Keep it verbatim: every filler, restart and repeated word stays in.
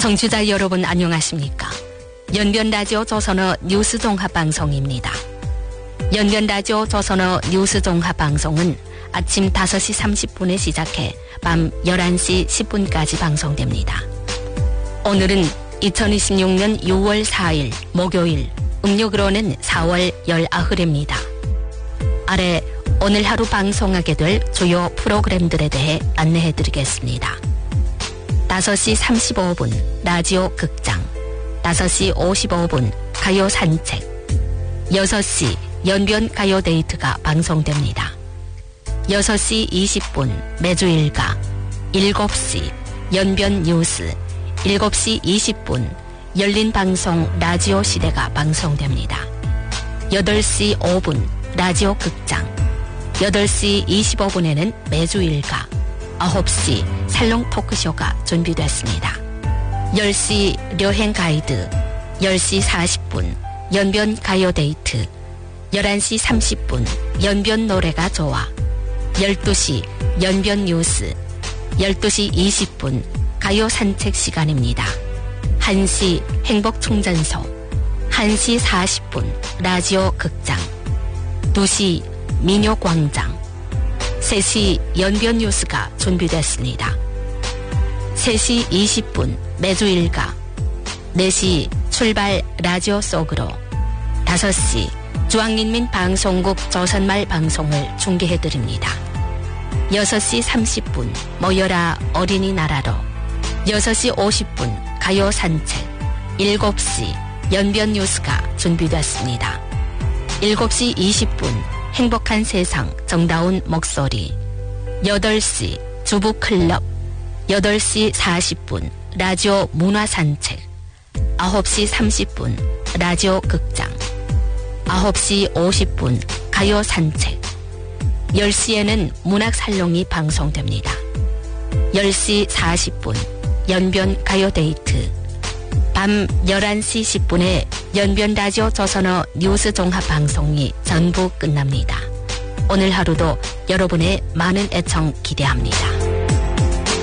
청취자 여러분 안녕하십니까? 연변라디오 조선어 뉴스 종합방송입니다. 연변라디오 조선어 뉴스 종합방송은 아침 다섯 시 삼십 분에 시작해 밤 열한 시 십 분까지 방송됩니다. 오늘은 이천이십육 년 유월 사일 목요일, 음력으로는 사월 열아흘입니다. 아래 오늘 하루 방송하게 될 주요 프로그램들에 대해 안내해드리겠습니다. 다섯 시 삼십오 분 라디오 극장, 다섯 시 오십오 분 가요 산책, 여섯 시 연변 가요 데이트가 방송됩니다. 여섯 시 이십 분 매주 일가, 일곱 시 연변 뉴스, 일곱 시 이십 분 열린 방송 라디오 시대가 방송됩니다. 여덟 시 오 분 라디오 극장, 여덟 시 이십오 분에는 매주 일가, 아홉 시 살롱 토크쇼가 준비됐습니다. 열 시 여행 가이드, 열 시 사십 분 연변 가요 데이트, 열한 시 삼십 분 연변 노래가 좋아, 열두 시 연변 뉴스, 열두 시 이십 분 가요 산책 시간입니다. 한 시 행복충전소, 한 시 사십 분 라디오 극장, 두 시 민요광장, 세 시 연변 뉴스가 준비됐습니다. 세 시 이십 분 매주 일가, 네 시 출발 라디오 속으로, 다섯 시 중앙인민 방송국 조선말 방송을 중계해드립니다. 여섯 시 삼십 분 모여라 어린이나라로, 여섯 시 오십 분 가요 산책, 일곱 시 연변 뉴스가 준비됐습니다. 일곱 시 이십 분 행복한 세상 정다운 목소리, 여덟 시 주부클럽, 여덟 시 사십 분 라디오 문화산책, 아홉 시 삼십 분 라디오 극장, 아홉 시 오십 분 가요 산책, 열 시에는 문학살롱이 방송됩니다. 열 시 사십 분 연변 가요 데이트, 밤 열한 시 십 분에 연변 라디오 조선어 뉴스 종합 방송이 전부 끝납니다. 오늘 하루도 여러분의 많은 애청 기대합니다.